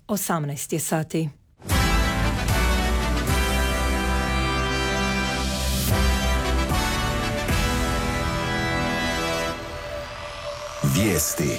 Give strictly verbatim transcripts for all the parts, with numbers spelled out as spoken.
osamnaest je sati. Vijesti.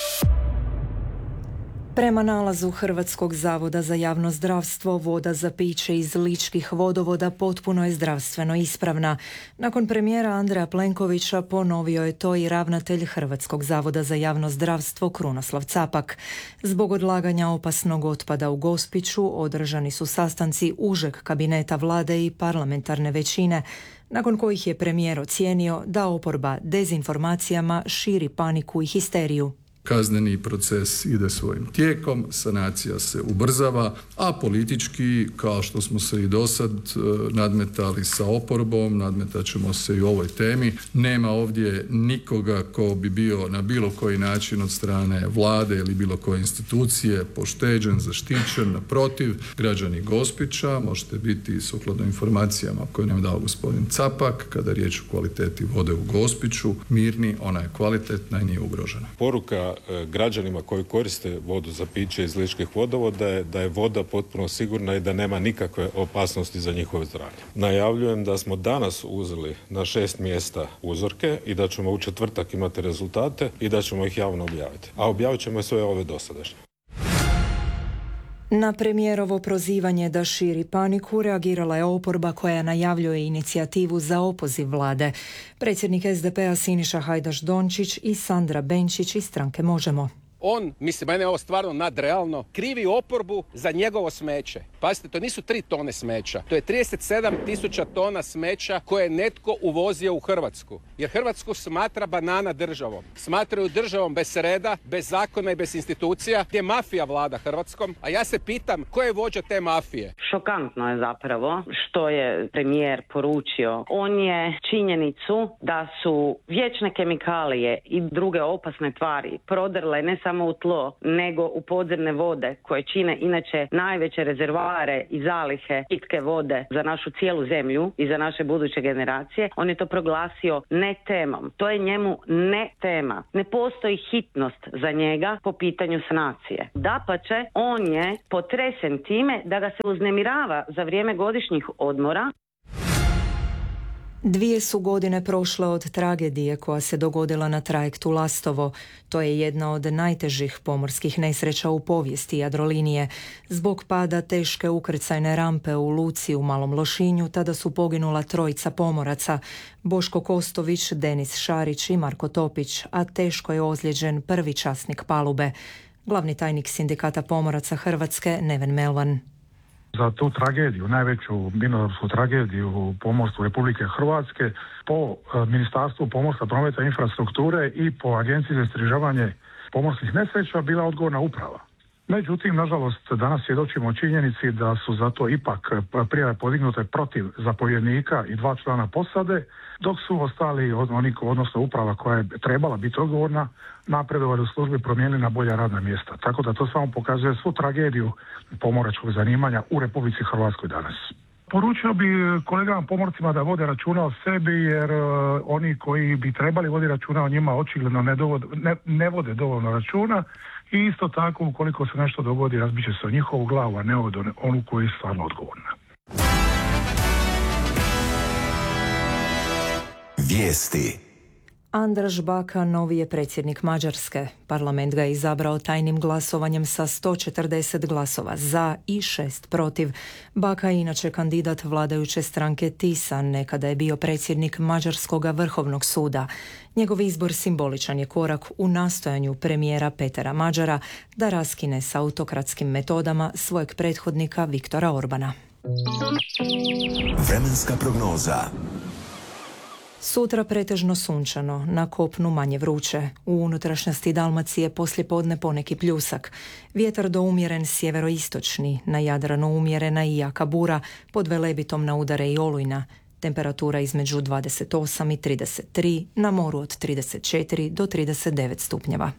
Prema nalazu Hrvatskog zavoda za javno zdravstvo, voda za piće iz ličkih vodovoda potpuno je zdravstveno ispravna. Nakon premijera Andreja Plenkovića ponovio je to i ravnatelj Hrvatskog zavoda za javno zdravstvo Krunoslav Capak. Zbog odlaganja opasnog otpada u Gospiću održani su sastanci užeg kabineta vlade i parlamentarne većine, nakon kojih je premijer ocijenio da oporba dezinformacijama širi paniku i histeriju. Kazneni proces ide svojim tijekom, sanacija se ubrzava, a politički, kao što smo se i dosad nadmetali sa oporbom, nadmetat ćemo se i u ovoj temi. Nema ovdje nikoga ko bi bio na bilo koji način od strane vlade ili bilo koje institucije pošteđen, zaštićen. Naprotiv, građani Gospića, možete biti sukladno informacijama koje nam je dao gospodin Capak, kada je riječ o kvaliteti vode u Gospiću, mirni, ona je kvalitetna i nije ugrožena. Poruka građanima koji koriste vodu za piće iz ličkih vodovoda je da je voda potpuno sigurna i da nema nikakve opasnosti za njihovo zdravlje. Najavljujem da smo danas uzeli na šest mjesta uzorke i da ćemo u četvrtak imati rezultate i da ćemo ih javno objaviti. A objavit ćemo sve ove dosadašnje. Na premijerovo prozivanje da širi paniku reagirala je oporba koja najavljuje inicijativu za opoziv vlade. Predsjednik es de pe a Siniša Hajdaš Dončić i Sandra Benčić iz stranke Možemo. On, mislim, mene je ovo stvarno nadrealno, krivi oporbu za njegovo smeće. Pazite, to nisu tri tone smeća, to je trideset sedam tisuća tona smeća koje je netko uvozio u Hrvatsku. Jer Hrvatsku smatra banana državom. Smatraju državom bez reda, bez zakona i bez institucija, gdje mafija vlada Hrvatskom. A ja se pitam, ko je vođa te mafije? Šokantno je zapravo što je premijer poručio. On je činjenicu da su vječne kemikalije i druge opasne tvari prodrle ne samo u tlo, nego u podzemne vode koje čine inače najveće rezervoare i zalihe pitke vode za našu cijelu zemlju i za naše buduće generacije. On je to proglasio ne temom. To je njemu ne tema. Ne postoji hitnost za njega po pitanju sanacije. Dapače, on je potresen time da ga se uznemirava za vrijeme godišnjih odmora. Dvije su godine prošle od tragedije koja se dogodila na trajektu Lastovo. To je jedna od najtežih pomorskih nesreća u povijesti Jadrolinije. Zbog pada teške ukrcajne rampe u luci u Malom Lošinju tada su poginula trojica pomoraca, Boško Kostović, Denis Šarić i Marko Topić, a teško je ozlijeđen prvi časnik palube. Glavni tajnik Sindikata pomoraca Hrvatske, Neven Melvan. Za tu tragediju, najveću mirnodopsku tragediju u pomorstvu Republike Hrvatske, po Ministarstvu pomorstva, prometa i infrastrukture i po Agenciji za istraživanje pomorskih nesreća bila odgovorna uprava. Međutim, nažalost, danas svjedočimo činjenici da su zato ipak prijave podignute protiv zapovjednika i dva člana posade, dok su ostali oni, odnosno uprava koja je trebala biti odgovorna, napredovali u službi, promijenili na bolja radna mjesta. Tako da to samo pokazuje svu tragediju pomoračkog zanimanja u Republici Hrvatskoj danas. Poručio bi kolegama pomorcima da vode računa o sebi, jer uh, oni koji bi trebali voditi računa o njima očigledno ne, dovod, ne, ne vode dovoljno računa i isto tako ukoliko se nešto dogodi razbiće se o njihovu glavu, a ne od onu koji je stvarno odgovorna. Vijesti. Andraž Baka novi je predsjednik Mađarske. Parlament ga je izabrao tajnim glasovanjem sa sto četrdeset glasova za i šest protiv. Baka je inače kandidat vladajuće stranke Tisa, nekada je bio predsjednik Mađarskog vrhovnog suda. Njegov izbor simboličan je korak u nastojanju premijera Petera Mađara da raskine s autokratskim metodama svojeg prethodnika Viktora Orbana. Vremenska prognoza. Sutra pretežno sunčano, na kopnu manje vruće. U unutrašnjosti Dalmacije poslijepodne poneki pljusak. Vjetar do umjeren sjeveroistočni, na Jadranu umjerena i jaka bura, pod Velebitom na udare i olujna. Temperatura između dvadeset osam i trideset tri, na moru od trideset četiri do trideset devet stupnjeva.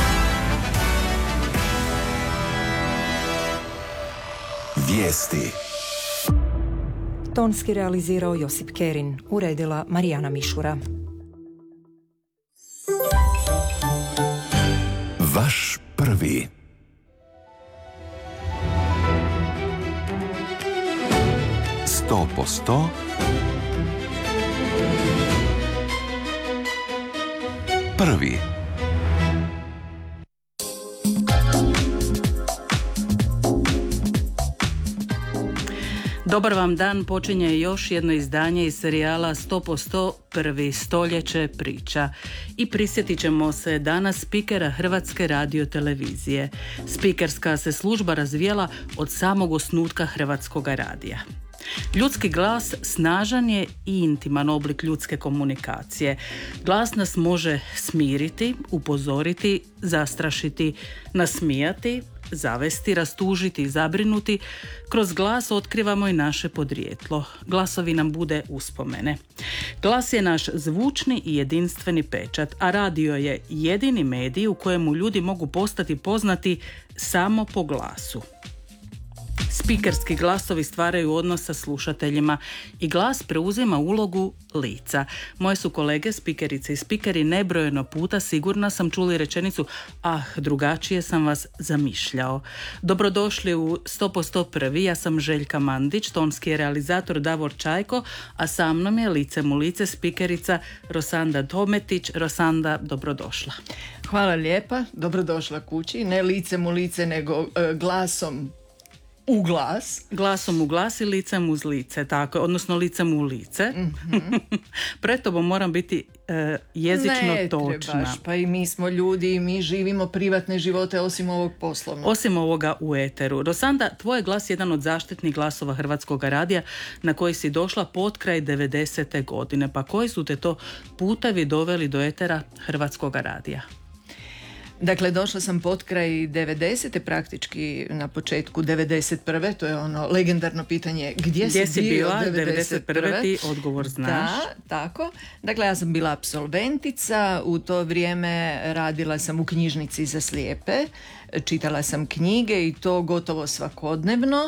Vijesti. Tonski realizirao Josip Kerin, uredila Marijana Mišura. Vaš prvi. sto po sto prvi. Dobar vam dan, počinje još jedno izdanje iz serijala sto posto prvi stoljeće priča. I prisjetit ćemo se danas spikera Hrvatske radiotelevizije. Spikerska se služba razvijala od samog osnutka Hrvatskog radija. Ljudski glas snažan je i intiman oblik ljudske komunikacije. Glas nas može smiriti, upozoriti, zastrašiti, nasmijati, zavesti, rastužiti i zabrinuti. Kroz glas otkrivamo i naše podrijetlo. Glasovi nam bude uspomene. Glas je naš zvučni i jedinstveni pečat, a radio je jedini medij u kojemu ljudi mogu postati poznati samo po glasu. Spikerski glasovi stvaraju odnos sa slušateljima i glas preuzima ulogu lica. Moje su kolege, spikerice i spikeri, nebrojeno puta, sigurna sam, čuli rečenicu ah, drugačije sam vas zamišljao. Dobrodošli u sto posto prvi, ja sam Željka Mandić, tonski je realizator Davor Čajko, a sa mnom je licem u lice spikerica Rosanda Tometić. Rosanda, dobrodošla. Hvala lijepa, dobrodošla kući, ne licem u lice nego e, glasom u glas. Glasom u glas i licem uz lice, tako, odnosno licem u lice. Mm-hmm. Pred tobom moram biti e, jezično ne točna. Ne trebaš, pa i mi smo ljudi i mi živimo privatne živote osim ovog poslovnog. Osim ovoga u eteru. Rosanda, tvoj je glas jedan od zaštitnih glasova Hrvatskog radija na koji si došla potkraj devedesete godine. Pa koji su te to putevi doveli do etera Hrvatskog radija? Dakle, došla sam potkraj devedesete, praktički na početku devedeset prve. To je ono legendarno pitanje gdje, gdje si si bio bila devedeset prve. devedeset prve Ti odgovor znaš. Da, tako. Dakle, ja sam bila apsolventica, u to vrijeme radila sam u knjižnici za slijepe, čitala sam knjige i to gotovo svakodnevno.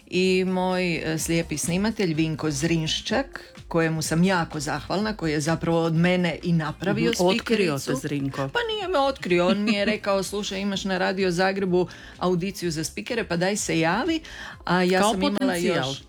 I moj slijepi snimatelj Vinko Zrinščak, kojemu sam jako zahvalna, koji je zapravo od mene i napravio mm-hmm. spikericu. Otkrio te Zrinko. Pa nije me otkrio, on mi je rekao, slušaj, imaš na Radio Zagrebu audiciju za spikere, pa daj se javi. A ja Kao sam imala potencijal. još...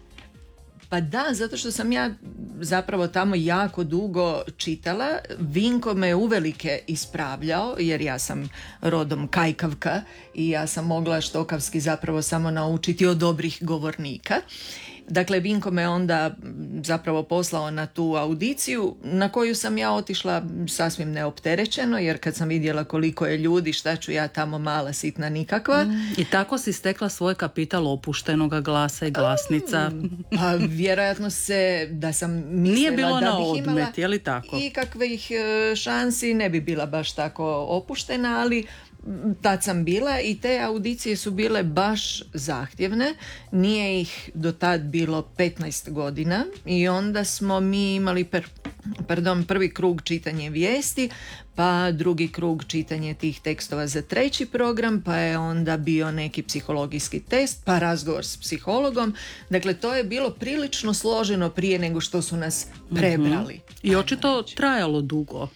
Pa da, zato što sam ja zapravo tamo jako dugo čitala. Vinko me uvelike ispravljao, jer ja sam rodom kajkavka i ja sam mogla štokavski zapravo samo naučiti od dobrih govornika. Dakle, Vinko me onda zapravo poslao na tu audiciju na koju sam ja otišla sasvim neopterećeno, jer kad sam vidjela koliko je ljudi, šta ću ja tamo mala sitna nikakva. Mm. I tako si stekla svoj kapital opuštenoga glasa i glasnica. Um, pa vjerojatno se da sam mislila Nije bilo da na bih imala odmet, je li tako? i kakvih šansi, ne bi bila baš tako opuštena, ali tad sam bila i te audicije su bile baš zahtjevne. Nije ih do tad bilo petnaest godina i onda smo mi imali per, pardon, prvi krug čitanje vijesti, pa drugi krug čitanje tih tekstova za treći program, pa je onda bio neki psihologijski test, pa razgovor s psihologom. Dakle, to je bilo prilično složeno prije nego što su nas prebrali. Mm-hmm. I očito trajalo dugo.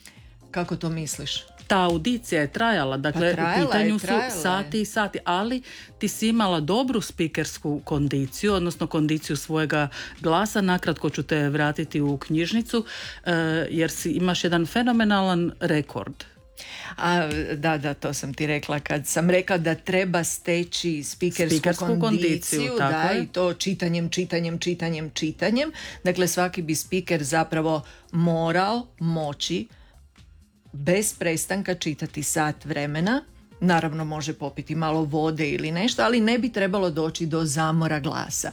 Kako to misliš? Ta audicija je trajala, dakle pa trajala u pitanju je, su trajala sati je. i sati, ali ti si imala dobru spikersku kondiciju, odnosno kondiciju svojega glasa. Nakratko ću te vratiti u knjižnicu, jer si imaš jedan fenomenalan rekord. A, da, da, to sam ti rekla kad sam rekla da treba steći spikersku, spikersku kondiciju, kondiciju tako da, je. I to čitanjem, čitanjem, čitanjem, čitanjem. Dakle, svaki bi spiker zapravo morao moći bez prestanka čitati sat vremena. Naravno može popiti malo vode ili nešto, ali ne bi trebalo doći do zamora glasa.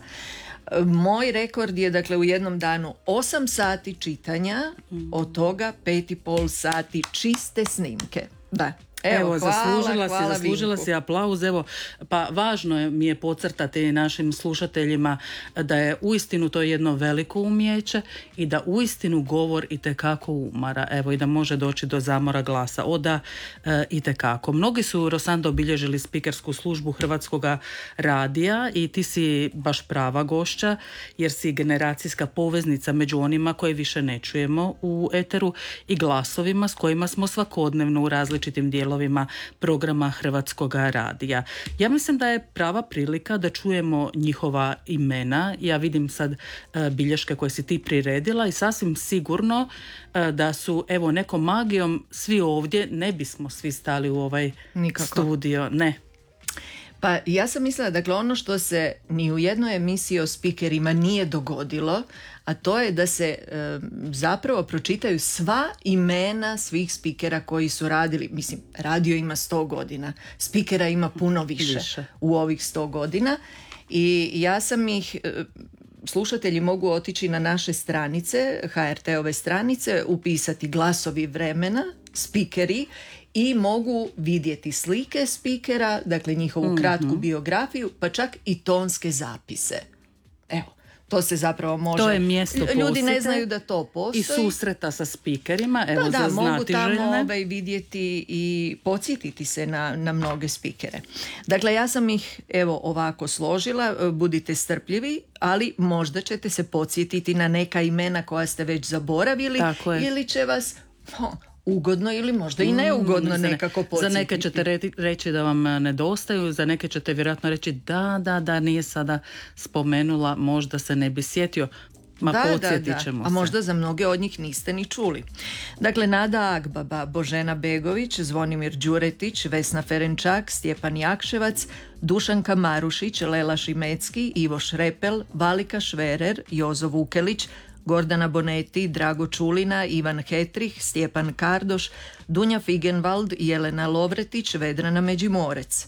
Moj rekord je dakle u jednom danu osam sati čitanja, od toga pet i pol sati čiste snimke. Da. Evo, Evo hvala, zaslužila hvala si, zaslužila Vinku. si aplauz. Evo, pa važno je mi je podcrtati našim slušateljima da je uistinu to jedno veliko umijeće i da uistinu govor itekako umara. Evo, i da može doći do zamora glasa. Oda e, itekako. Mnogi su, Rosando, obilježili spikersku službu Hrvatskog radija i ti si baš prava gošća, jer si generacijska poveznica među onima koje više ne čujemo u eteru i glasovima s kojima smo svakodnevno u različitim dijelovima dijelovima programa Hrvatskog radija. Ja mislim da je prava prilika da čujemo njihova imena. Ja vidim sad e, bilješke koje si ti priredila i sasvim sigurno e, da su, evo, nekom magijom svi ovdje, ne bismo svi stali u ovaj Nikako. studio. Ne. Pa ja sam mislila, dakle, ono što se ni u jednoj emisiji o spikerima nije dogodilo, a to je da se e, zapravo pročitaju sva imena svih spikera koji su radili. Mislim, radio ima sto godina, spikera ima puno više, više. u ovih sto godina i ja sam ih... E, slušatelji mogu otići na naše stranice, ha er te-ove stranice, upisati glasovi vremena, spikeri, i mogu vidjeti slike spikera, dakle njihovu kratku mm-hmm. biografiju, pa čak i tonske zapise. Evo, to se zapravo može... To je mjesto posjete. Ljudi ne znaju da to postoji. I susreta sa spikerima, evo, pa za da, znati mogu tamo željne. ovaj vidjeti i podsjetiti se na, na mnoge spikere. Dakle, ja sam ih, evo, ovako složila, budite strpljivi, ali možda ćete se podsjetiti na neka imena koja ste već zaboravili ili će vas... Oh, ugodno ili možda i neugodno mm, nekako podsjetiti. Za neke ćete re- reći da vam nedostaju, za neke ćete vjerojatno reći da, da, da, nije sada spomenula, možda se ne bi sjetio. Ma da, podsjetit da, da. ćemo A se. možda za mnoge od njih niste ni čuli. Dakle, Nada Agbaba, Božena Begović, Zvonimir Đuretić, Vesna Ferenčak, Stjepan Jakševac, Dušanka Marušić, Lela Šimecki, Ivo Šrepel, Valika Šverer, Jozo Vukelić, Gordana Boneti, Drago Čulina, Ivan Hetrih, Stjepan Kardoš, Dunja Figenvald, Jelena Lovretić, Vedrana Međimorec.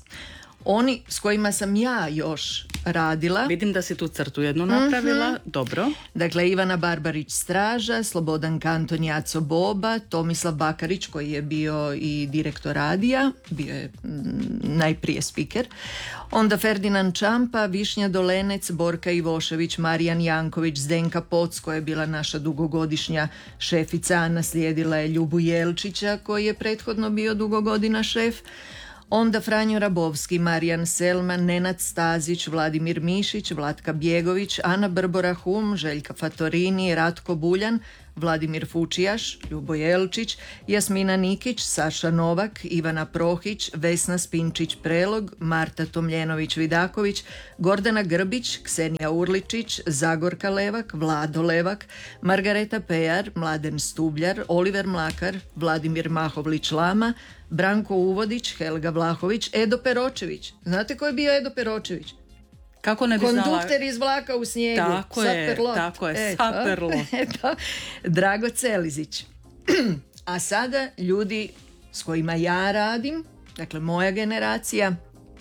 Oni s kojima sam ja još radila... Vidim da si tu crtu jednu napravila, mm-hmm. dobro. Dakle, Ivana Barbarić-Straža, Slobodan Kanton, Jaco Boba, Tomislav Bakarić koji je bio i direktor radija, bio je mm, najprije spiker. Onda Ferdinand Čampa, Višnja Dolenec, Borka Ivošević, Marijan Janković, Zdenka Poc koja je bila naša dugogodišnja šefica, a naslijedila je Ljubu Jelčića koji je prethodno bio dugo godina šef. Onda Franjo Rabovski, Marijan Selman, Nenad Stazić, Vladimir Mišić, Vlatka Bjegović, Ana Brbora-Hum, Željka Fatorini, Ratko Buljan, Vladimir Fučijaš, Ljubo Jelčić, Jasmina Nikić, Saša Novak, Ivana Prohić, Vesna Spinčić-Prelog, Marta Tomljenović-Vidaković, Gordana Grbić, Ksenija Urličić, Zagorka Levak, Vlado Levak, Margareta Pejar, Mladen Stubljar, Oliver Mlakar, Vladimir Mahovlić-Lama, Branko Uvodić, Helga Vlahović, Edo Peročević. Znate ko je bio Edo Peročević? Kako ne bi znala? Kondukter iz Vlaka u snijegu. Tako je, Saperlot. tako je, Eto, Saperlot. Eto, Drago Celizić. A sada ljudi s kojima ja radim, dakle moja generacija,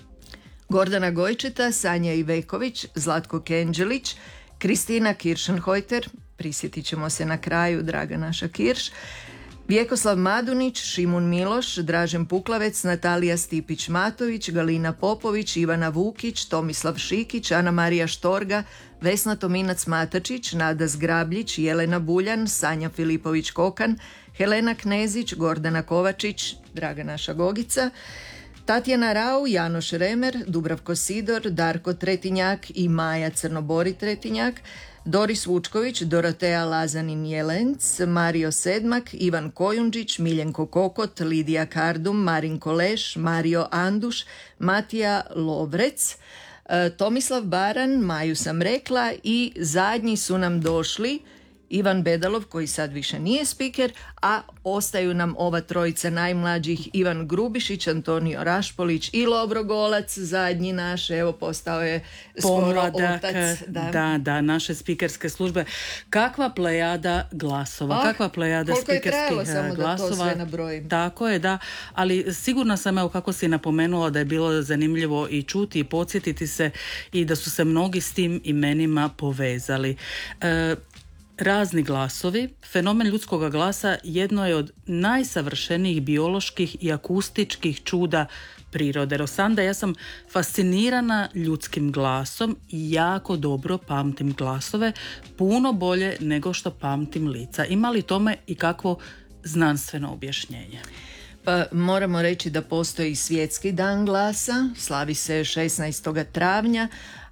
Gordana Gojčeta, Sanja Iveković, Zlatko Kenđelić, Kristina Kiršenhojter, prisjetit ćemo se na kraju, draga naša Kirš, Vjekoslav Madunić, Šimun Miloš, Dražen Puklavec, Natalija Stipić-Matović, Galina Popović, Ivana Vukić, Tomislav Šikić, Ana Marija Štorga, Vesna Tominac-Matačić, Nada Zgrabljić, Jelena Buljan, Sanja Filipović-Kokan, Helena Knezić, Gordana Kovačić, draga naša Gogica, Tatjana Rau, Janoš Remer, Dubravko Sidor, Darko Tretinjak i Maja Crnobori Tretinjak, Doris Vučković, Dorotea Lazanin-Jelenc, Mario Sedmak, Ivan Kojundžić, Miljenko Kokot, Lidija Kardum, Marinko Leš, Mario Anduš, Matija Lovrec, Tomislav Baran, Maju sam rekla i zadnji su nam došli Ivan Bedalov koji sad više nije spiker, a ostaju nam ova trojica najmlađih, Ivan Grubišić, Antonio Rašpolić i Lovro Golac, zadnji naš, evo postao je skoro Pomladak, otac. Da. da, da, naše spikerske službe. Kakva plejada glasova, oh, kakva plejada spikerskih glasova. Koliko je trajalo samo da to sve nabrojim. Tako je, da, ali sigurna sam, evo kako si napomenula, da je bilo zanimljivo i čuti i podsjetiti se i da su se mnogi s tim imenima povezali. E, Razni glasovi, fenomen ljudskog glasa jedno je od najsavršenijih bioloških i akustičkih čuda prirode. Rosanda, ja sam fascinirana ljudskim glasom i jako dobro pamtim glasove, puno bolje nego što pamtim lica. Ima li tome i kakvo znanstveno objašnjenje? Pa moramo reći da postoji svjetski dan glasa, slavi se šesnaestog travnja,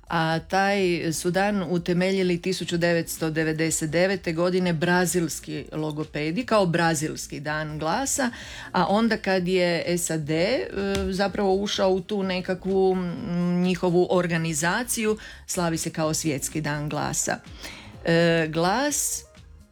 a taj su dan utemeljili tisuću devetsto devedeset devete. godine brazilski logopedi kao brazilski dan glasa, a onda kad je S A D zapravo ušao u tu nekakvu njihovu organizaciju, slavi se kao svjetski dan glasa. E, glas,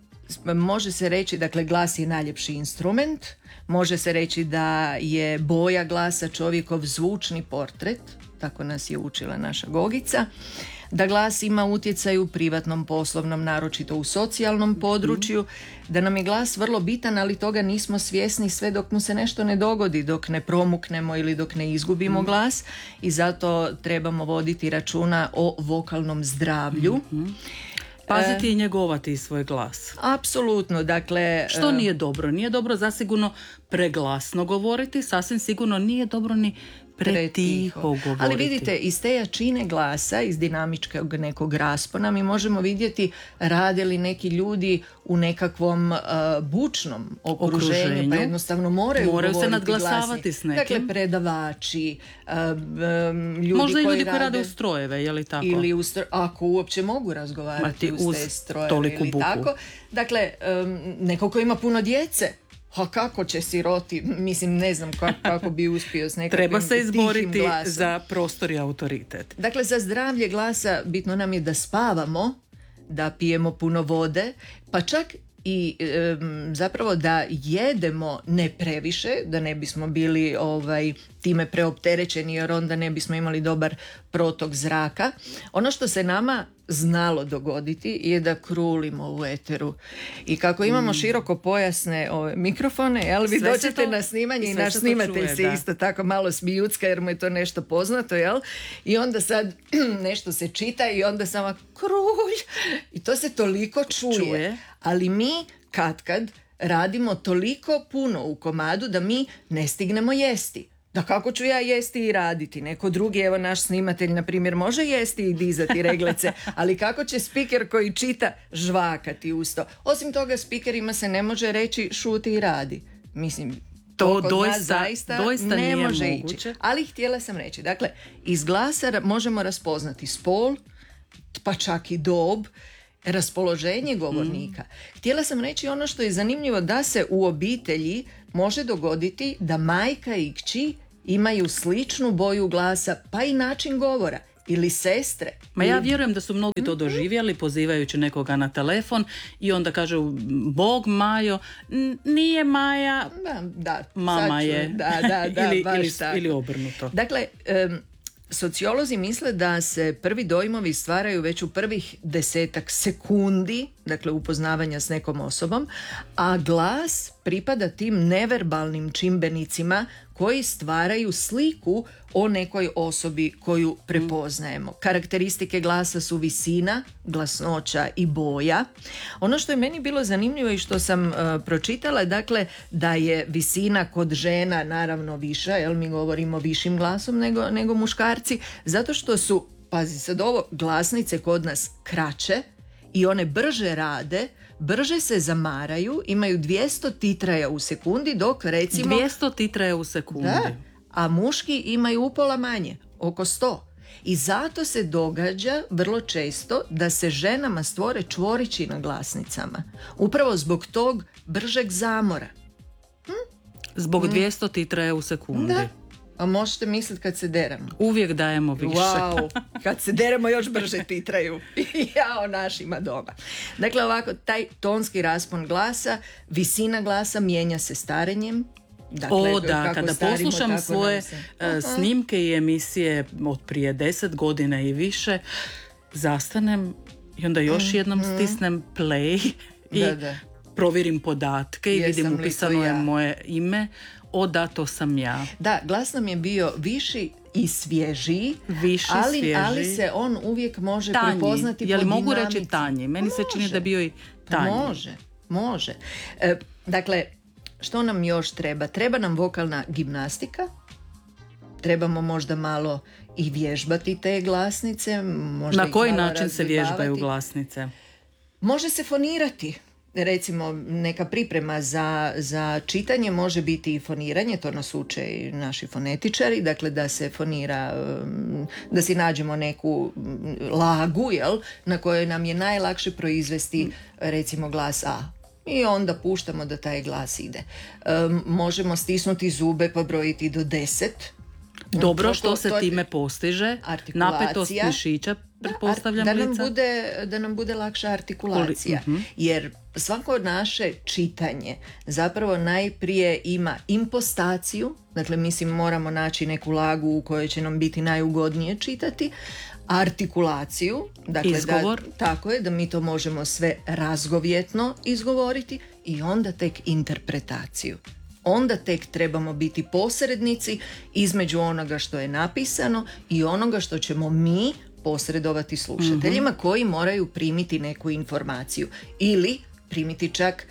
može se reći, dakle glas je najljepši instrument, može se reći da je boja glasa čovjekov zvučni portret, tako nas je učila naša Gogica, da glas ima utjecaj u privatnom, poslovnom, naročito u socijalnom području, da nam je glas vrlo bitan, ali toga nismo svjesni sve dok mu se nešto ne dogodi, dok ne promuknemo ili dok ne izgubimo glas, i zato trebamo voditi računa o vokalnom zdravlju. Mm-hmm. Paziti i njegovati svoj glas. Apsolutno, dakle... Što nije dobro? Nije dobro zasigurno preglasno govoriti, sasvim sigurno nije dobro ni pretiho govoriti. Ali vidite, iz te jačine glasa, iz dinamičkog nekog raspona, mi možemo vidjeti rade li neki ljudi u nekakvom uh, bučnom okruženju, okruženju, pa jednostavno moraju, moraju govoriti se nadglasavati glasni. S nekim. Dakle, predavači, uh, um, ljudi možda i koji ljudi koji rade, rade u strojeve, je li tako? Ili u stro... ako uopće mogu razgovarati uz te strojeve ili buku. Tako. Dakle, um, neko ko ima puno djece, a kako će siroti, mislim, ne znam kako, kako bi uspio s nekakvim treba se izboriti glasom. Za prostor i autoritet. Dakle, za zdravlje glasa bitno nam je da spavamo, da pijemo puno vode, pa čak i e, zapravo da jedemo ne previše, da ne bismo bili ovaj, time preopterećeni, jer onda ne bismo imali dobar protok zraka. Ono što se nama znalo dogoditi je da krulimo u eteru. I kako imamo široko pojasne ove mikrofone, jel, vi dođete to, na snimanje i naš snimatelj čuje, se da. Isto tako malo smijucka jer mu je to nešto poznato, jel? I onda sad nešto se čita i onda samo krulj. I to se toliko čuje. čuje. Ali mi katkad radimo toliko puno u komadu da mi ne stignemo jesti. Da kako ću ja jesti i raditi? Neko drugi, evo naš snimatelj, na primjer, može jesti i dizati reglice, ali kako će spiker koji čita žvakati usto? Osim toga, spikerima se ne može reći šuti i radi. Mislim, to, to doista, zaista doista ne može moguće. Ići. Ali htjela sam reći, dakle, iz glasa možemo raspoznati spol, pa čak i dob, raspoloženje govornika. Mm. Htjela sam reći ono što je zanimljivo, da se u obitelji može dogoditi da majka i kći imaju sličnu boju glasa, pa i način govora, ili sestre. Ma ja vjerujem da su mnogi to doživjeli pozivajući nekoga na telefon i onda kažu, Bog Majo, nije Maja, da, da, mama ću, je. Da, da, da, ili, baš ili, tako. ili obrnuto. Dakle, um, sociolozi misle da se prvi dojmovi stvaraju već u prvih desetak sekundi, dakle upoznavanja s nekom osobom, a glas pripada tim neverbalnim čimbenicima koji stvaraju sliku o nekoj osobi koju prepoznajemo. Karakteristike glasa su visina, glasnoća i boja. Ono što je meni bilo zanimljivo i što sam uh, pročitala, dakle, da je visina kod žena naravno viša, jel, mi govorimo višim glasom nego, nego muškarci, zato što su, pazi sad ovo, glasnice kod nas kraće i one brže rade, brže se zamaraju, imaju dvjesto titraja u sekundi, dok recimo... dvjesto titraja u sekundi. Da, a muški imaju upola manje, oko sto. I zato se događa vrlo često da se ženama stvore čvorići na glasnicama. Upravo zbog tog bržeg zamora. Hm? Zbog hm. dvjesto titraja u sekundi. Da. A možete misliti kad se deremo. Uvijek dajemo više. Wow, kad se deremo još brže titraju. Jao, našima doma. Dakle, ovako, taj tonski raspon glasa, visina glasa mijenja se starenjem. Dakle, o da, kada starimo, poslušam svoje se... snimke i emisije od prije deset godina i više, zastanem i onda još jednom mm-hmm. stisnem play i da, da. provjerim podatke i Jesam vidim upisano je ja. moje ime. O da, to sam ja. Da, glas nam je bio viši i svježiji, Viši, ali, svježi. ali se on uvijek može tanji. prepoznati po dinamici. Je li mogu dinamici. reći tanji? Meni može. se čini da bio i tanji. Može, može. E, dakle, što nam još treba? Treba nam vokalna gimnastika, trebamo možda malo i vježbati te glasnice. Možda Na koji način razvijavati. se vježbaju glasnice? Može se fonirati. recimo neka priprema za, za čitanje može biti i foniranje, to nas uče i naši fonetičari, dakle da se fonira, da si nađemo neku lagu, jel, na kojoj nam je najlakše proizvesti recimo glas A. I onda puštamo da taj glas ide. Um, možemo stisnuti zube pa brojiti do deset. Dobro, to, što to, se to, time postiže? Napetost mišića, pretpostavljam, da, da, nam lica? bude, da nam bude lakša artikulacija. Uh-huh. Jer svako naše čitanje zapravo najprije ima impostaciju, dakle mislim moramo naći neku lagu u kojoj će nam biti najugodnije čitati, artikulaciju, dakle izgovor. Da, tako je, da mi to možemo sve razgovjetno izgovoriti i onda tek interpretaciju. Onda tek trebamo biti posrednici između onoga što je napisano i onoga što ćemo mi posredovati slušateljima, mm-hmm. koji moraju primiti neku informaciju ili primiti čak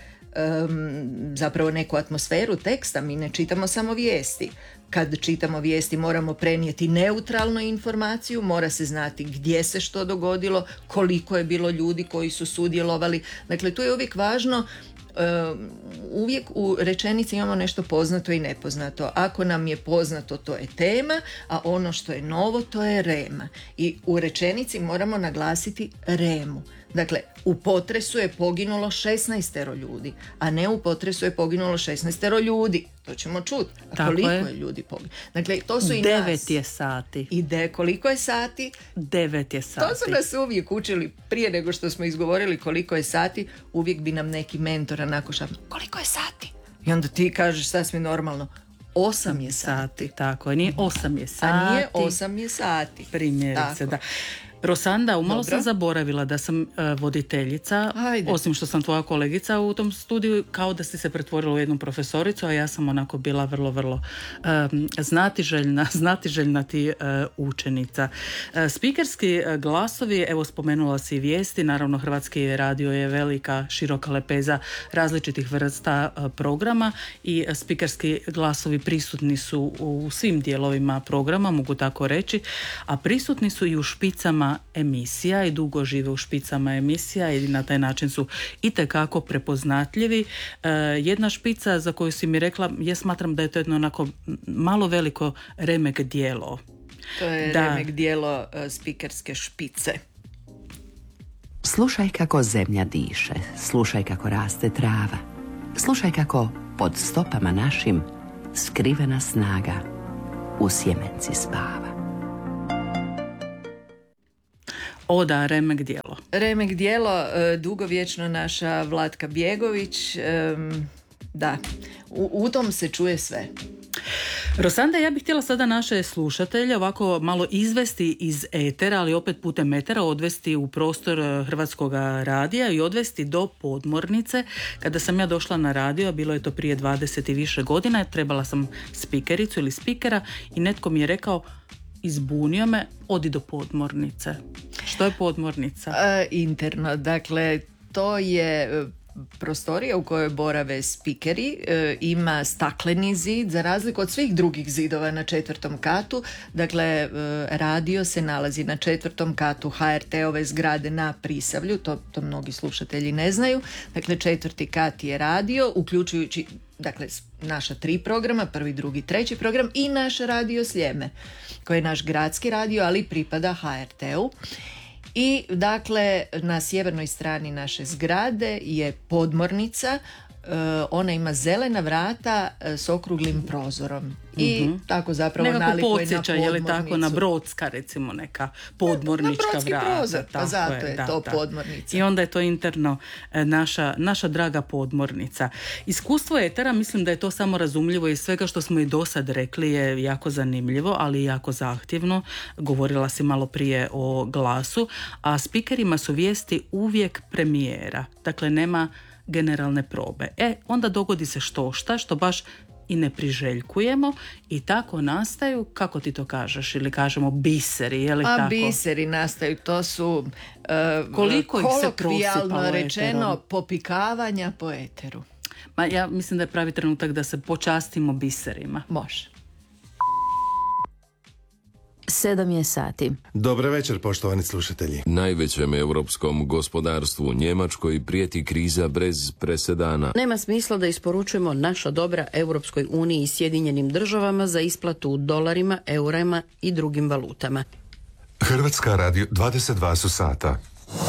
um, zapravo neku atmosferu teksta. Mi ne čitamo samo vijesti. Kad čitamo vijesti moramo prenijeti neutralnu informaciju, mora se znati gdje se što dogodilo, koliko je bilo ljudi koji su sudjelovali. Dakle, tu je uvijek važno. Uh, uvijek u rečenici imamo nešto poznato i nepoznato. Ako nam je poznato, to je tema, a ono što je novo, to je rema. I u rečenici moramo naglasiti remu. Dakle, u potresu je poginulo šesnaestero ljudi, a ne u potresu je poginulo šesnaestero ljudi. To ćemo čuti. A tako koliko je. je ljudi poginulo? Dakle, to su i Devet nas. je sati. I de, koliko je sati? Devet je sati. To su nas uvijek učili prije nego što smo izgovorili koliko je sati. Uvijek bi nam neki mentor onako šapnuo, koliko je sati? I onda ti kažeš sasvim normalno, osam je sati. Tako je, nije osam je sati. A nije osam je sati. Primjerice, tako. da. Rosanda, umalo Dobro. sam zaboravila da sam uh, voditeljica. Ajde. Osim što sam tvoja kolegica u tom studiju, kao da si se pretvorila u jednu profesoricu, a ja sam onako bila vrlo, vrlo um, znatiželjna, znatiželjna ti uh, učenica. Uh, spikerski uh, glasovi, evo spomenula si vijesti, naravno Hrvatski radio je velika, široka lepeza različitih vrsta uh, programa i uh, spikerski glasovi prisutni su u svim dijelovima programa, mogu tako reći, a prisutni su i u špicama emisija i dugo žive u špicama emisija i na taj način su itekako prepoznatljivi. E, jedna špica za koju si mi rekla, ja smatram da je to jedno onako malo veliko remek dijelo. To je da. remek dijelo uh, spikerske špice. Slušaj kako zemlja diše, slušaj kako raste trava, slušaj kako pod stopama našim skrivena snaga u sjemenci spava. O da, remek dijelo. Remek dijelo, uh, dugovječno naša Vlatka Bjegović, um, da, u, u tom se čuje sve. Rosanda, ja bih htjela sada naše slušatelje ovako malo izvesti iz etera, ali opet putem etera odvesti u prostor Hrvatskog radija i odvesti do podmornice. Kada sam ja došla na radio, a bilo je to prije dvadeset i više godina, trebala sam spikericu ili spikera i netko mi je rekao, izbunio me, odi do podmornice. Što je podmornica? E, interno, dakle, to je prostorija u kojoj borave spikeri, e, ima stakleni zid za razliku od svih drugih zidova na četvrtom katu. Dakle, e, radio se nalazi na četvrtom katu ha er te-ove zgrade na Prisavlju, to, to mnogi slušatelji ne znaju. Dakle, četvrti kat je radio, uključujući dakle, naša tri programa, prvi, drugi, treći program i naš radio Sljeme, koji je naš gradski radio, ali pripada ha er te-u. I dakle, na sjevernoj strani naše zgrade je podmornica, ona ima zelena vrata s okruglim prozorom. I mm-hmm. tako zapravo nekako nalikuje na podsjeća, je li tako, na Brodska, recimo, neka podmornička na Brodski vrata. prozor, pa zato je, je da, to da. podmornica. I onda je to interno naša, naša draga podmornica. Iskustvo etera, mislim da je to samo razumljivo i svega što smo i do sad rekli je jako zanimljivo, ali i jako zahtjevno. Govorila si malo prije o glasu, a spikerima su vijesti uvijek premijera. Dakle, nema generalne probe. E, onda dogodi se što šta, što baš i ne priželjkujemo i tako nastaju, kako ti to kažeš, ili kažemo biseri, je li A tako? biseri nastaju, to su uh, koliko ih se prosipalo kolokvijalno rečeno eterom? popikavanja po eteru. Ma ja mislim da je pravi trenutak da se počastimo biserima. Može. Sedam je sati. Dobar večer, poštovani slušatelji. Najvećem europskom gospodarstvu Njemačkoj prijeti kriza bez presedana. Nema smisla da isporučujemo naša dobra Europskoj uniji i Sjedinjenim državama za isplatu u dolarima, eurima i drugim valutama. Hrvatska radio, dvadeset dva su sata.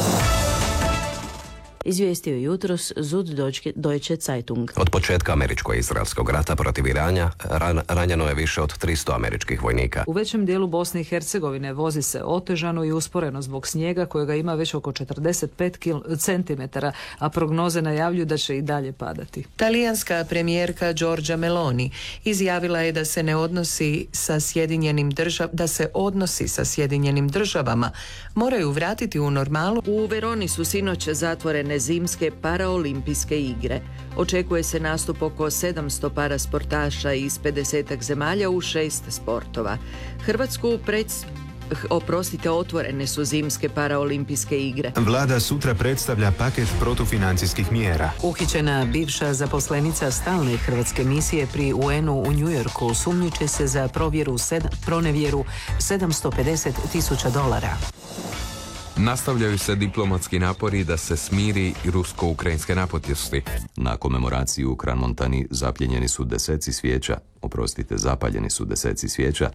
Izvijestio jutros Süd Deutsche Zeitung. Od početka američko-izraelskog rata protiv Irana ran, ranjeno je više od tristo američkih vojnika. U većem dijelu Bosne i Hercegovine vozi se otežano i usporeno zbog snijega kojega ima već oko četrdeset pet centimetara, a prognoze najavljuju da će i dalje padati. Talijanska premijerka Giorgia Meloni izjavila je da se ne odnosi sa Sjedinjenim državama, da se odnosi sa Sjedinjenim državama moraju vratiti u normalu. U Veroni su sinoć zatvorene zimske paraolimpijske igre. Očekuje se nastup oko sedamsto parasportaša iz pedesetak zemalja u šest sportova. Hrvatsku pred... Oprostite, otvorene su zimske paraolimpijske igre. Vlada sutra predstavlja paket protufinancijskih mjera. Uhićena bivša zaposlenica stalne hrvatske misije pri U N-u u Njujorku sumnjiči se za provjeru sed... pronevjeru sedamsto pedeset tisuća dolara. Nastavljaju se diplomatski napori da se smiri rusko-ukrajinske napetosti. Na komemoraciji u Kranmontani zapljenjeni su deseci svijeća, oprostite, zapaljeni su deseci svijeća.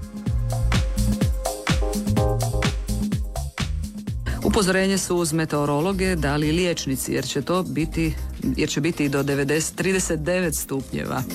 Upozorenje su uz meteorologe dali liječnici, jer će to biti, jer će biti do devedeset, trideset devet stupnjeva.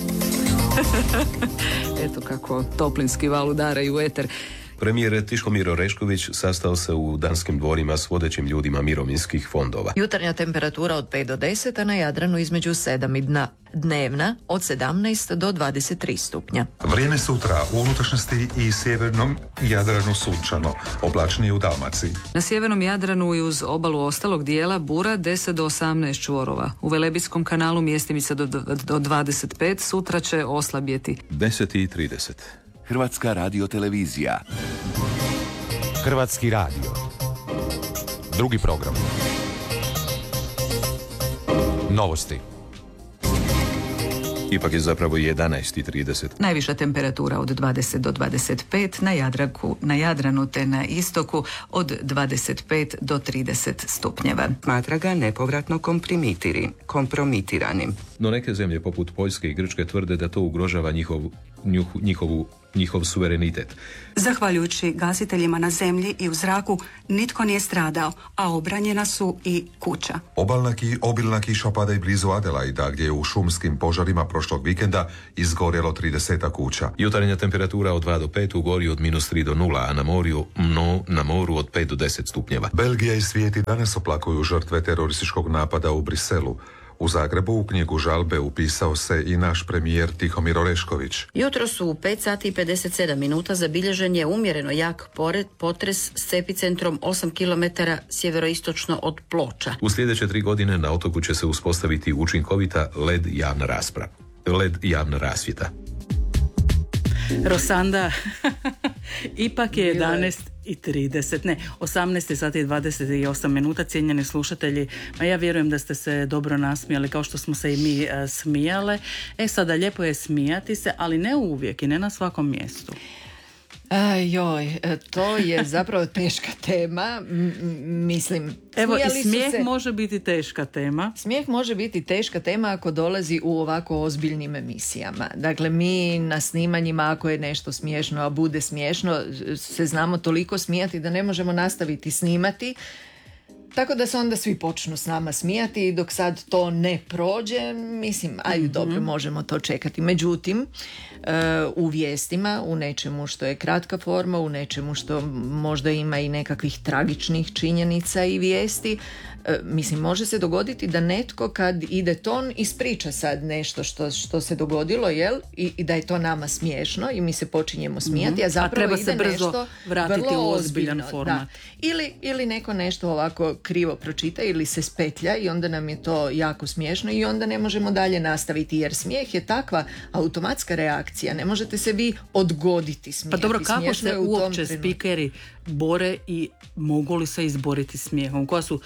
Eto kako toplinski val udaraju u eter. Premijer Tihomir Orešković sastao se u Danskim dvorima s vodećim ljudima mirovinskih fondova. Jutarnja temperatura od pet do deset, a na Jadranu između sedam i dna. Dnevna od sedamnaest do dvadeset tri stupnja. Vrijeme sutra u unutrašnjosti i sjevernom Jadranu sunčano, oblačnije u Dalmaciji. Na sjevernom Jadranu i uz obalu ostalog dijela bura deset do osamnaest čvorova. U Velebijskom kanalu mjestimica do, do dvadeset pet, sutra će oslabjeti. deset i trideset. Hrvatska radiotelevizija. Hrvatski radio. Drugi program. Novosti. Ipak je zapravo jedanaest i trideset. Najviša temperatura od dvadeset do dvadeset pet, na Jadraku, na Jadranu te na istoku od dvadeset pet do trideset stupnjeva. Smatra ga nepovratno kompromitiri, kompromitiranim. No neke zemlje poput Poljske i Grčke tvrde da to ugrožava njihov, njuh, njihovu, njihov suverenitet. Zahvaljujući gasiteljima na zemlji i u zraku nitko nije stradao, a obranjena su i kuća. Obalna ki, obilna kiša pada i blizu Adelaida, gdje je u šumskim požarima prošlog vikenda izgorjelo trideset kuća. Jutarnja temperatura od dva do pet, u gori od minus tri do nula, a na moru, no, na moru od pet do deset stupnjeva. Belgija i svijet i danas oplakuju žrtve terorističkog napada u Briselu. U Zagrebu u knjigu žalbe upisao se i naš premijer Tihomir Orešković. Jutro su u pet sati i pedeset sedam minuta zabilježen je umjereno jak pored potres s epicentrom osam kilometara sjeveroistočno od Ploča. U sljedeće tri godine na otoku će se uspostaviti učinkovita led javna rasprava. led javna rasvjeta. Rosanda, ipak je jedanaest i trideset, ne, osamnaest sati i dvadeset osam minuta, cijenjeni slušatelji, ma ja vjerujem da ste se dobro nasmijali kao što smo se i mi e, smijale. E sada, lijepo je smijati se, ali ne uvijek i ne na svakom mjestu. Aj, joj, to je zapravo teška tema, M- mislim... Evo, i smijeh se... može biti teška tema. Smijeh može biti teška tema ako dolazi u ovako ozbiljnim emisijama. Dakle, mi na snimanjima, ako je nešto smiješno, a bude smiješno, se znamo toliko smijati da ne možemo nastaviti snimati. Tako da se onda svi počnu s nama smijati i dok sad to ne prođe, mislim, ajde, mm-hmm. dobro, možemo to čekati. Međutim, u vijestima, u nečemu što je kratka forma, u nečemu što možda ima i nekakvih tragičnih činjenica i vijesti, mislim, može se dogoditi da netko kad ide ton ispriča sad nešto što, što se dogodilo, jel? I, i da je to nama smiješno i mi se počinjemo smijati, mm-hmm. a zapravo a treba ide se brzo nešto vratiti vrlo u ozbiljan ozbiljno, format. Da. Ili, ili neko nešto ovako krivo pročita ili se spetlja i onda nam je to jako smiješno i onda ne možemo dalje nastaviti, jer smijeh je takva automatska reakcija, ne možete se vi odgoditi smijeti. Pa dobro, kako se u uopće spikeri bore i mogu li se izboriti smijehom? Koja su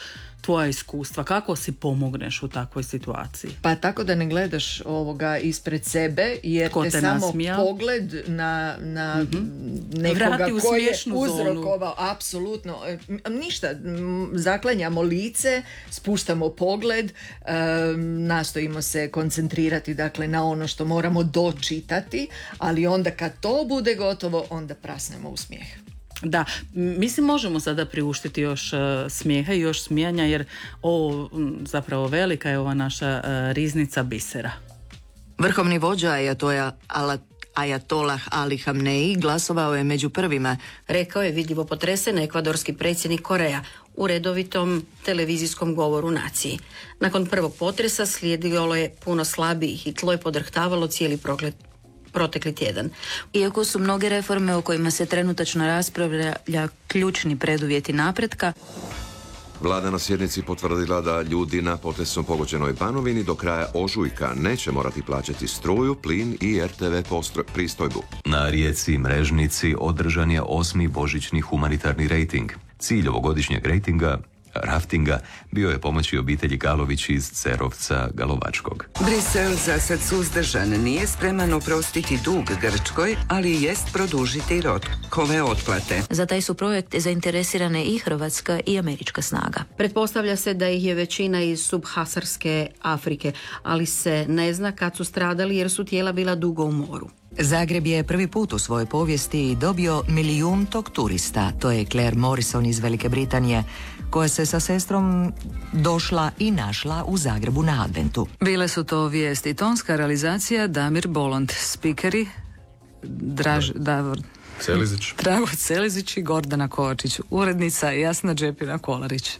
tvoja iskustva? Kako si pomogneš u takvoj situaciji? Pa tako da ne gledaš ovoga ispred sebe, jer Ko te, te samo nasmijao? pogled na, na Mhm. nekoga Vrati u koji je smiješnu zonu. uzrokovao, apsolutno, e, ništa, m, zaklanjamo lice, spuštamo pogled, e, nastojimo se koncentrirati dakle na ono što moramo dočitati, ali onda kad to bude gotovo, onda prasnemo u smijeh. Da, mislim možemo sada priuštiti još uh, smijeha i još smijanja, jer ovo m, zapravo velika je ova naša uh, riznica bisera. Vrhovni vođa Ajatoja Ala Ajatolah Ali Hamneji glasovao je među prvima. Rekao je vidljivo potresen ekvadorski predsjednik Koreja u redovitom televizijskom govoru naciji. Nakon prvog potresa slijedilo je puno slabijih i tlo je podrhtavalo cijeli proklet protekli tjedan. Iako su mnoge reforme o kojima se trenutačno raspravlja ključni preduvjeti napretka, Vlada na sjednici potvrdila da ljudi na potresom pogođenoj Banovini do kraja ožujka neće morati plaćati struju, plin i er te ve postro- pristojbu. Na rijeci Mrežnici održan je osmi božićni humanitarni rejting. Cilj ovogodišnjeg rejtinga, raftinga, bio je pomoći obitelji Galović iz Cerovca Galovačkog. Brisel za sad suzdržan, nije spreman oprostiti dug Grčkoj, ali jest produžiti rokove otplate. za taj su projekt zainteresirane i hrvatska i američka snaga. Pretpostavlja se da ih je većina iz subsaharske Afrike, ali se ne zna kad su stradali jer su tijela bila dugo u moru. Zagreb je prvi put u svojoj povijesti dobio milijuntog turista. To je Claire Morrison iz Velike Britanije, koja se sa sestrom došla i našla u Zagrebu na adventu. Bile su to vijesti. Tonska realizacija Damir Bolond. Spikeri Draž, Davor Celizić. Drago Celizić i Gordana Kovačić. Urednica Jasna Džepina Kolarić.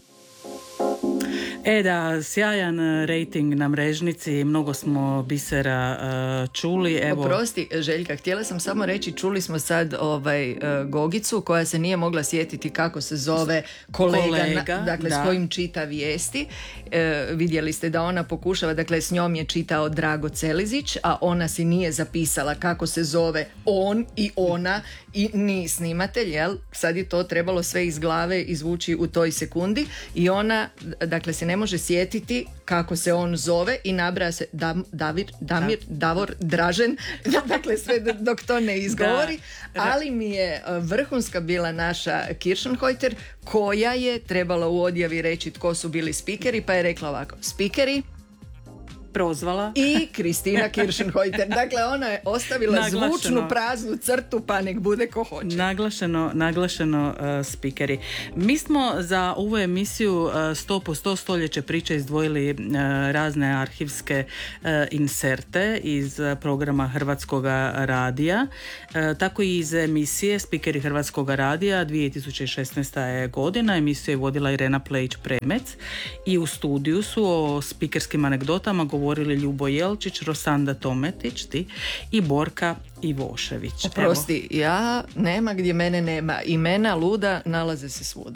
E da, sjajan rejting na Mrežnici, mnogo smo bisera uh, čuli. Evo. Oprosti, Željka, htjela sam samo reći, čuli smo sad ovaj, uh, Gogicu koja se nije mogla sjetiti kako se zove kolega, Kolega, na, dakle da. s kojim čita vijesti. E, vidjeli ste da ona pokušava, dakle s njom je čitao Drago Celizić, a ona si nije zapisala kako se zove on i ona i ni snimatelj, jel? Sad je to trebalo sve iz glave izvući u toj sekundi i ona, dakle, se ne može sjetiti kako se on zove i nabraja se Dam, Davir, Damir, Davor, Dražen, dakle sve dok to ne izgovori, ali mi je vrhunska bila naša Kiršenhojter koja je trebala u odjavi reći tko su bili spikeri, pa je rekla ovako, spikeri prozvala i Kristina Kiršenhojter. Dakle, ona je ostavila Naglašeno. zvučnu praznu crtu, pa nek bude ko hoće. Naglašeno, naglašeno uh, spikeri. Mi smo za ovu emisiju uh, sto posto stoljeće priče izdvojili uh, razne arhivske uh, inserte iz uh, programa Hrvatskog radija. Uh, tako i iz emisije Spikeri Hrvatskog radija dvije tisuće šesnaesta je godina. Emisiju je vodila Irena Plejić-Premec i u studiju su o spikerskim anegdotama govorili Ljubo Jelčić, Rosanda Tometić ti i Borka Ivošević. Oprosti, ja nema gdje mene nema. Imena luda nalaze se svuda.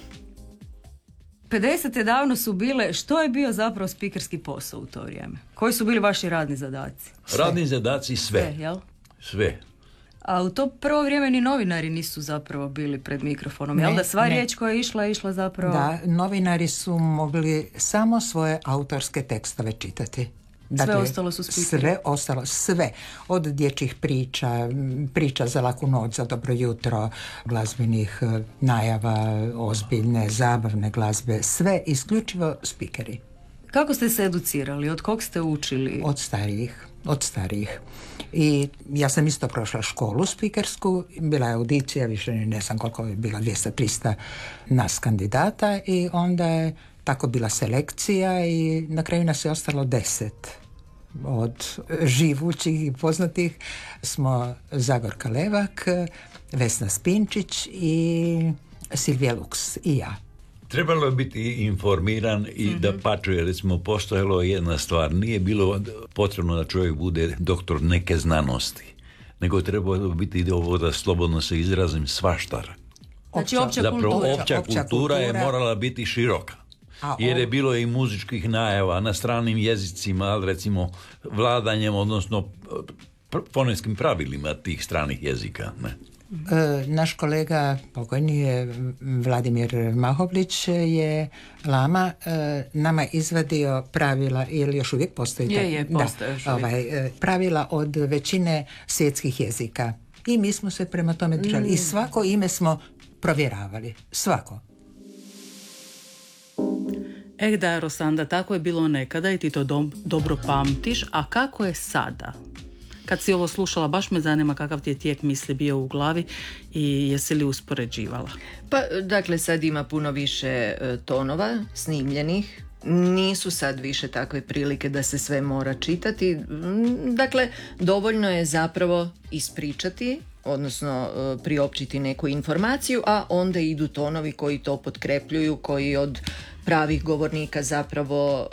pedesete davno su bile, što je bio zapravo spikerski posao u to vrijeme? Koji su bili vaši radni zadaci? Radni zadaci sve. Sve, jel? Sve. A u to prvo vrijeme ni novinari nisu zapravo bili pred mikrofonom, jel Ne, da sva ne. riječ koja je išla, je išla zapravo... Da, novinari su mogli samo svoje autorske tekstove čitati. Sve ostalo su spikeri. Sve ostalo, sve. Od dječjih priča, m, priča za laku noć, za dobro jutro, glazbenih eh, najava, ozbiljne, zabavne glazbe, sve isključivo spikeri. Kako ste se educirali? Od kog ste učili? Od starijih. Od starijih. I ja sam isto prošla školu spikersku, bila je audicija, više ne znam koliko je bila, dvjesto tristo nas kandidata i onda je tako bila selekcija i na kraju nas je ostalo deset. Od živućih i poznatih smo Zagorka Levak, Vesna Spinčić i Silvija Luks i ja. Trebalo je biti informiran i mm-hmm. da pačuje, recimo, postojalo jedna stvar. Nije bilo potrebno da čovjek bude doktor neke znanosti, nego je trebalo biti ovo da slobodno se izrazim svaštar. Znači opća Zapravo, kultura. opća Opća kultura je kultura. morala biti široka. A Jer je ovo- bilo i muzičkih najava na stranim jezicima, ali recimo vladanjem, odnosno pr- fonetskim pravilima tih stranih jezika. Ne? Naš kolega, pokojni je Vladimir Mahovlić, je Lama nama izvadio pravila, ili još uvijek postoji? Je, je, postoji još uvijek. Ovaj, pravila od većine svjetskih jezika. I mi smo se prema tome držali. Mm. I svako ime smo provjeravali. Svako. Eh da, Rosanda, tako je bilo nekada i ti to do, dobro pamtiš, a kako je sada? Kad si ovo slušala, baš me zanima kakav ti je tijek misli bio u glavi i jesi li uspoređivala? Pa, dakle, sad ima puno više tonova snimljenih. Nisu sad više takve prilike da se sve mora čitati. Dakle, dovoljno je zapravo ispričati, odnosno priopćiti neku informaciju, a onda idu tonovi koji to potkrepljuju, koji od pravih govornika zapravo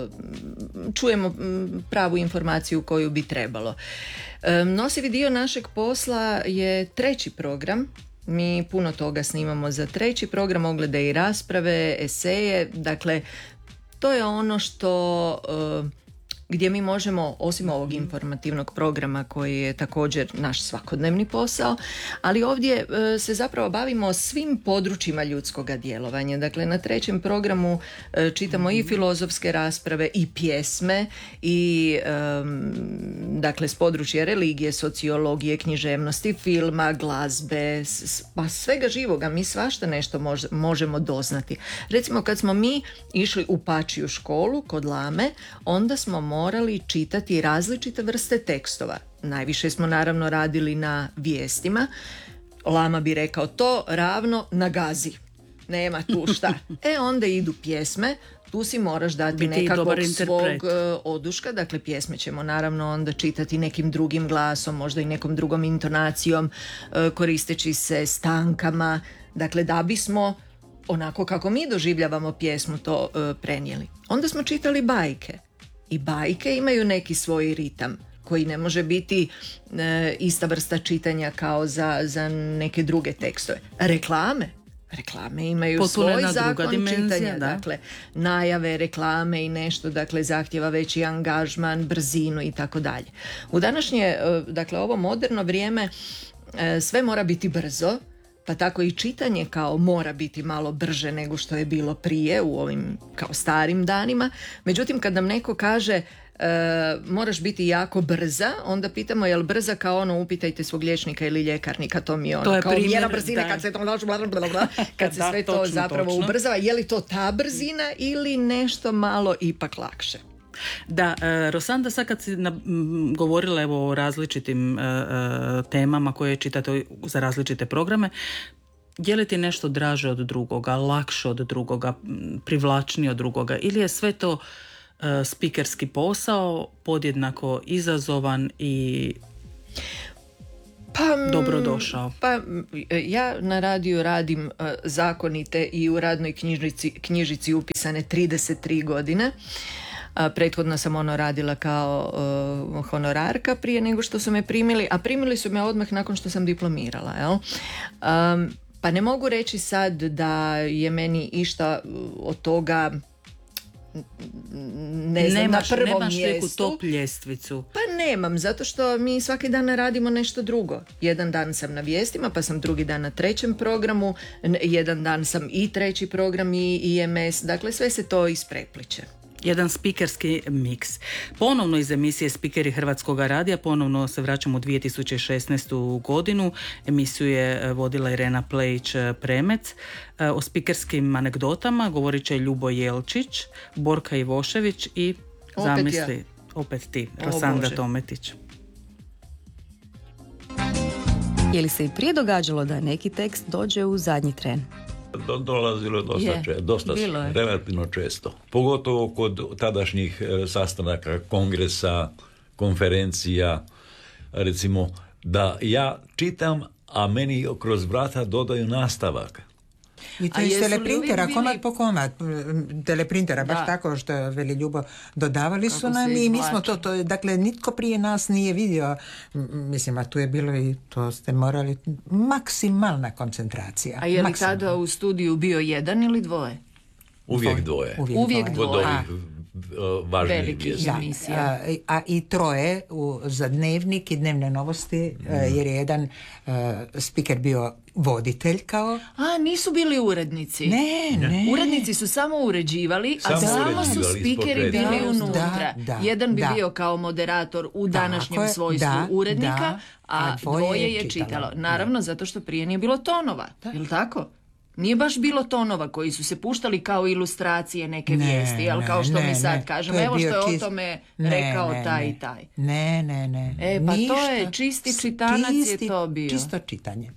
čujemo pravu informaciju koju bi trebalo. Nosivi dio našeg posla je treći program. Mi puno toga snimamo za treći program, oglede i rasprave, eseje, dakle to je ono što gdje mi možemo, osim ovog informativnog programa koji je također naš svakodnevni posao, ali ovdje se zapravo bavimo svim područjima ljudskoga djelovanja. Dakle, na trećem programu čitamo i filozofske rasprave i pjesme i dakle s područja religije, sociologije, književnosti, filma, glazbe, pa svega živoga. Mi svašta nešto možemo doznati. Recimo, kad smo mi išli u Pačiju školu kod Lame, onda smo morali čitati različite vrste tekstova. Najviše smo naravno radili na vijestima. Lama bi rekao to ravno na gazi. Nema tu šta. E onda idu pjesme. Tu si moraš dati biti nekakvog svog oduška. Dakle, pjesme ćemo naravno onda čitati nekim drugim glasom, možda i nekom drugom intonacijom, koristeći se stankama. Dakle, da bismo onako kako mi doživljavamo pjesmu to prenijeli. Onda smo čitali bajke. I bajke imaju neki svoj ritam koji ne može biti e, ista vrsta čitanja kao za, za neke druge tekstove. Reklame. Reklame imaju potpuno svoj zakon čitanja. Da. Dakle, najave, reklame i nešto, dakle, zahtjeva veći angažman, brzinu i tako dalje. U današnje, dakle, ovo moderno vrijeme e, sve mora biti brzo, pa tako i čitanje kao mora biti malo brže nego što je bilo prije u ovim kao starim danima. Međutim, kad nam neko kaže e, moraš biti jako brza, onda pitamo je li brza kao ono upitajte svog liječnika ili ljekarnika, to mi je ono to je kao primjer, mjera brzine da. kad se, to, kad se da, sve to točno, zapravo točno. ubrzava. Je li to ta brzina ili nešto malo ipak lakše? Da, e, Rosanda, sad kad si na, m, govorila evo o različitim e, e, temama koje čitate za različite programe, je li ti nešto draže od drugoga, lakše od drugoga, privlačnije od drugoga, ili je sve to e, spikerski posao podjednako izazovan i Pa, dobrodošao? Pa ja na radiju radim uh, zakonite i u radnoj knjižici, knjižici upisane trideset tri godine. A prethodno sam ono radila kao uh, honorarka prije nego što su me primili, a primili su me odmah nakon što sam diplomirala. Jel? Um, pa ne mogu reći sad da je meni išta od toga ne znam, nemaš, na prvom nemaš mjestu. neku top ljestvicu? Pa nemam, zato što mi svaki dan radimo nešto drugo. Jedan dan sam na vijestima, pa sam drugi dan na trećem programu, jedan dan sam i treći program i I M S, dakle sve se to isprepliče. Jedan spikerski miks. Ponovno iz emisije Spikeri Hrvatskog radija, ponovno se vraćamo u dvije tisuće šesnaestu godinu. Emisiju je vodila Irena Plejić-Premec. O spikerskim anegdotama govorit će Ljubo Jelčić, Borka Ivošević i opet zamisli, ja. opet ti, Rosanda Tometić. Je li se i prije događalo da neki tekst dođe u zadnji tren? Do, dolazilo dosta, je. če, dosta relativno često. Pogotovo kod tadašnjih e, sastanaka, kongresa, konferencija, recimo da ja čitam, a meni kroz vrata dodaju nastavak. I to iz teleprintera, komad po komad teleprintera, baš da. Tako što veli Ljubo, dodavali su nam i mi smo to, to, dakle nitko prije nas nije vidio, mislim, a tu je bilo i to ste morali, maksimalna koncentracija. A je li maksimalna. tada u studiju bio jedan ili dvoje? Uvijek dvoje. Uvijek, Uvijek dvoje. dvoje. Kod ovih uh, važnijih Velikih vijesti. emisija. A, a i troje u, za dnevnik i dnevne novosti, mm. jer je jedan uh, spiker bio voditelj kao... A, nisu bili urednici. Ne, ne. Urednici su samo uređivali, Samo a samo su uređivali spikeri ispod bili reda. unutra. Da, da, jedan bi da. bio kao moderator u Tako današnjem je, svojstvu da, urednika, da, a a dvoje dvoje je je čitalo. čitalo. Naravno, zato što prije nije bilo tonova. Je li tako? Nije baš bilo tonova koji su se puštali kao ilustracije neke Ne, vijesti, ali kao što ne, mi sad ne. kažemo, To je evo bio što je čist- o tome Ne, rekao ne, taj ne. i taj. Ne, ne, ne. E, pa to Ništa. je čisti čitanac je Čisti- to bio. Čisto čitanje.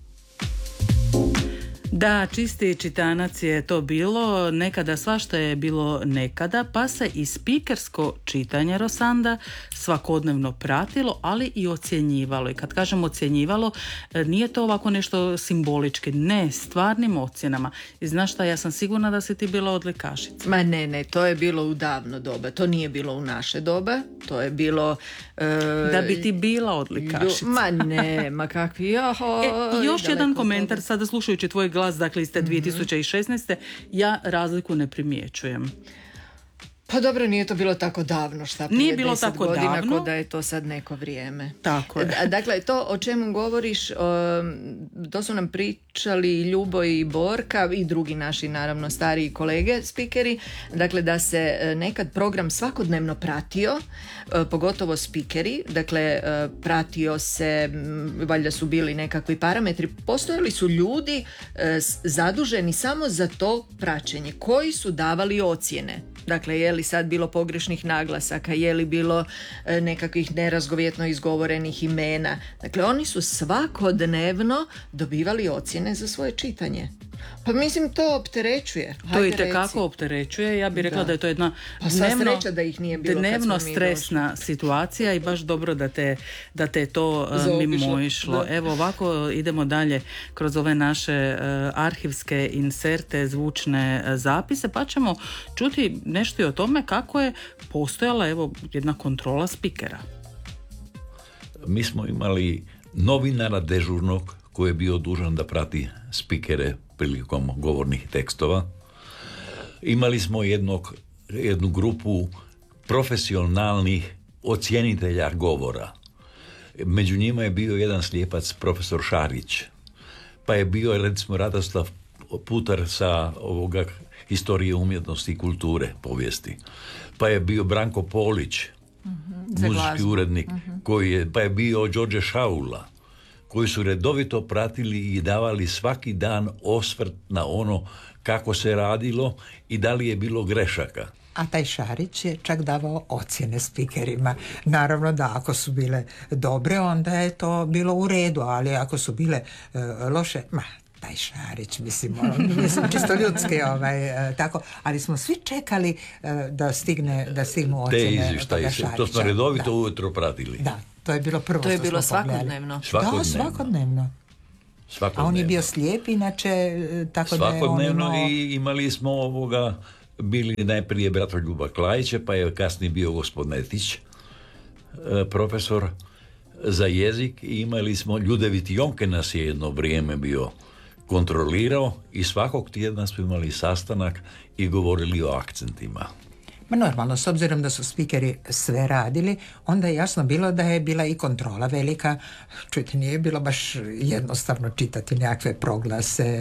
Da, čisti čitanac je to bilo, nekada svašta je bilo nekada, pa se i spikersko čitanje Rosanda svakodnevno pratilo, ali i ocjenjivalo. I kad kažem ocjenjivalo, nije to ovako nešto simbolički, ne, stvarnim ocjenama. I znaš šta, ja sam sigurna da si ti bila odlikašica. Ma ne, ne, to je bilo u davno doba, to nije bilo u naše doba, to je bilo... e, Da bi ti bila odlikašica. Ma ne, ma kakvi, joho, E, još daleko jedan od komentar, toga. sada slušajući tvoj glas, dakle iz te dvije tisuće šesnaeste. Ja razliku ne primjećujem. Pa dobro, nije to bilo tako davno, šta prije Nije bilo deset tako godina, davno. ko da je to sad neko vrijeme. Tako je. D- Dakle, to o čemu govoriš, um, to su nam pričali Ljubo i Borka i drugi naši, naravno, stariji kolege, spikeri, dakle, da se e, nekad program svakodnevno pratio, e, pogotovo spikeri, dakle, e, pratio se, m, valjda su bili nekakvi parametri, postojali su ljudi e, s- zaduženi samo za to praćenje, koji su davali ocjene. Dakle, je li sad bilo pogrešnih naglasaka, je li bilo e, nekakvih nerazgovjetno izgovorenih imena. Dakle, oni su svakodnevno dobivali ocjene za svoje čitanje. Pa mislim, to opterećuje. To Hajde, i tekako reci. opterećuje. Ja bih rekla da, Da. je to jedna Pa sva dnevno, sreća da ih nije bilo kad dnevno smo mi stresna situacija i baš dobro da te, da te to uh, Zaobišlo, mimoišlo. da. Evo ovako idemo dalje kroz ove naše uh, arhivske inserte, zvučne uh, zapise, pa ćemo čuti nešto i o tome kako je postojala evo jedna kontrola spikera. Mi smo imali novinara dežurnog koji je bio dužan da prati spikere prilikom govornih tekstova. Imali smo jednog, jednu grupu profesionalnih ocjenitelja govora. Među njima je bio jedan slijepac, profesor Šarić. Pa je bio, recimo, Radoslav Putar sa ovoga historije umjetnosti i kulture, povijesti. Pa je bio Branko Polić, za muzički glazbu. urednik, koji je, pa je bio Đorđe Šaula, koji su redovito pratili i davali svaki dan osvrt na ono kako se radilo i da li je bilo grešaka. A taj Šarić je čak davao ocjene spikerima. Naravno da ako su bile dobre, onda je to bilo u redu, ali ako su bile e, loše, ma, taj Šarić, mislim, ono, mislim čisto ljudski, ovaj, e, tako, ali smo svi čekali e, da stigne, da stignu Te ocjene izvještaje, toga se- Šarića. to smo redovito Da. ujutro pratili. Da, to je bilo prvo To je što bilo smo pogledali. svakodnevno. Svakodnevno. Da, svakodnevno. Svakodnevno. A on je bio slijep, inače, e, tako da je on Svakodnevno imao... i imali smo ovoga, bili najprije Bratoljuba Klajića, pa je kasnije bio gospodin Etić, e, profesor za jezik, i imali smo Ljudevit Jonke nas je jedno vrijeme bio kontrolirao i svakog tjedna smo imali sastanak i govorili o akcentima. Ma normalno, s obzirom da su spikeri sve radili, onda je jasno bilo da je bila i kontrola velika. Čujte, nije bilo baš jednostavno čitati nekakve proglase,